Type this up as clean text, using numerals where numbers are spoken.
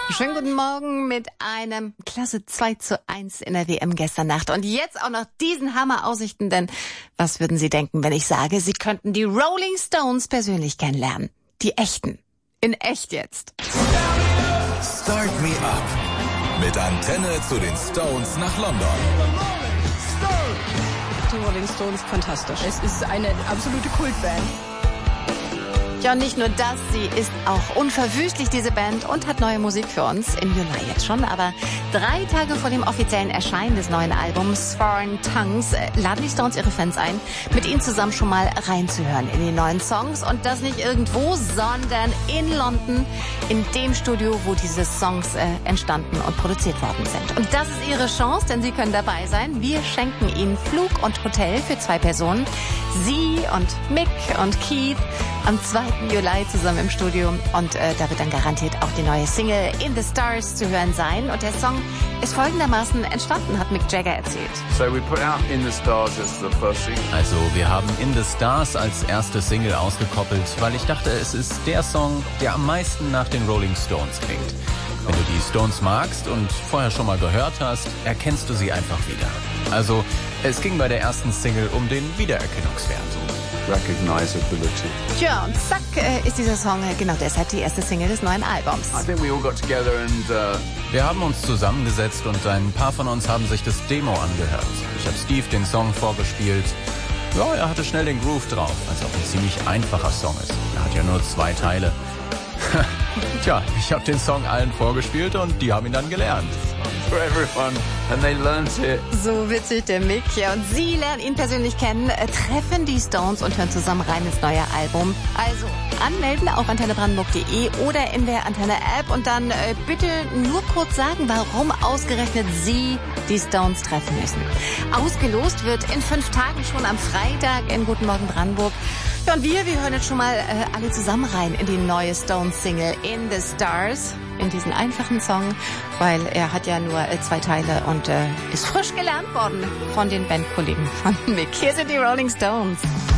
Schönen guten Morgen mit einem klasse 2:1 in der WM gestern Nacht. Und jetzt auch noch diesen Hammer-Aussichten, denn was würden Sie denken, wenn ich sage, Sie könnten die Rolling Stones persönlich kennenlernen? Die echten. In echt jetzt. Start Me Up. Mit Antenne zu den Stones nach London. Die Rolling Stones, fantastisch. Es ist eine absolute Kultband. Ja, und nicht nur das, sie ist auch unverwüstlich, diese Band, und hat neue Musik für uns, im Juli jetzt schon. Aber 3 Tage vor dem offiziellen Erscheinen des neuen Albums Foreign Tongues laden die Stones ihre Fans ein, mit ihnen zusammen schon mal reinzuhören in die neuen Songs. Und das nicht irgendwo, sondern in London, in dem Studio, wo diese Songs entstanden und produziert worden sind. Und das ist ihre Chance, denn sie können dabei sein. Wir schenken ihnen Flug und Hotel für 2 Personen. Sie und Mick und Keith am 2. Juli zusammen im Studio. Und da wird dann garantiert auch die neue Single In the Stars zu hören sein. Und der Song ist folgendermaßen entstanden, hat Mick Jagger erzählt. So we put out In the Stars as the first single. Also wir haben In the Stars als erste Single ausgekoppelt, weil ich dachte, es ist der Song, der am meisten nach den Rolling Stones klingt. Wenn du die Stones magst und vorher schon mal gehört hast, erkennst du sie einfach wieder. Also es ging bei der ersten Single um den Wiedererkennungswert. Recognizability. Tja, und zack ist dieser Song genau deshalb die erste Single des neuen Albums. I think we all got together and Wir haben uns zusammengesetzt und ein paar von uns haben sich das Demo angehört. Ich habe Steve den Song vorgespielt. Ja, er hatte schnell den Groove drauf, was auch ein ziemlich einfacher Song ist. Er hat ja nur 2 Teile. Tja, ich habe den Song allen vorgespielt und die haben ihn dann gelernt. for everyone and they learned it. So witzig, der Mick. Ja, und Sie lernen ihn persönlich kennen, treffen die Stones und hören zusammen rein ins neue Album. Also anmelden auf antennebrandenburg.de oder in der Antenne-App und dann bitte nur kurz sagen, warum ausgerechnet Sie die Stones treffen müssen. Ausgelost wird in 5 Tagen schon am Freitag in Guten Morgen Brandenburg. Ja, und wir hören jetzt schon mal alle zusammen rein in die neue Stones-Single In the Stars. In diesen einfachen Song, weil er hat ja nur 2 Teile und ist frisch gelernt worden von den Bandkollegen von Mick. Hier sind die Rolling Stones.